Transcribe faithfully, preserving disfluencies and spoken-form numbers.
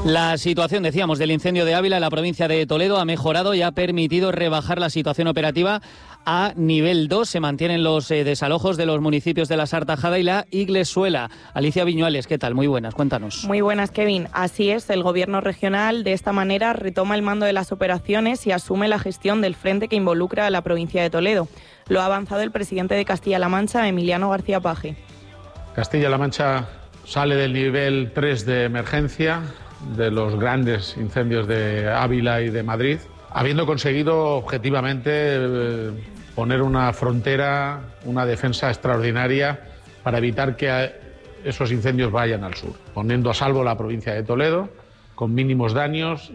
La situación, decíamos, del incendio de Ávila en la provincia de Toledo ha mejorado y ha permitido rebajar la situación operativa a nivel dos. Se mantienen los eh, desalojos de los municipios de La Sartajada y la Iglesuela. Alicia Viñuales, ¿qué tal? Muy buenas, cuéntanos. Muy buenas, Kevin. Así es, el gobierno regional de esta manera retoma el mando de las operaciones y asume la gestión del frente que involucra a la provincia de Toledo. Lo ha avanzado el presidente de Castilla-La Mancha, Emiliano García Paje. Castilla-La Mancha sale del nivel tres de emergencia de los grandes incendios de Ávila y de Madrid, habiendo conseguido objetivamente eh, poner una frontera, una defensa extraordinaria para evitar que esos incendios vayan al sur, poniendo a salvo la provincia de Toledo con mínimos daños.